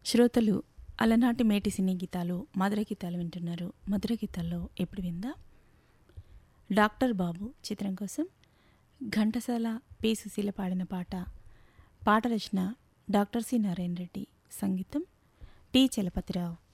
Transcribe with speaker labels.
Speaker 1: శ్రోతలు అలనాటి మేటి సినీ గీతాలు మధుర గీతాలు వింటున్నారు. మధుర గీతాల్లో ఎప్పుడు విందా డాక్టర్ బాబు చిత్రం కోసం ఘంటసాల పి సుశీల పాడిన పాట రచన డాక్టర్ సి నారాయణ రెడ్డి, సంగీతం టి చలపతిరావు.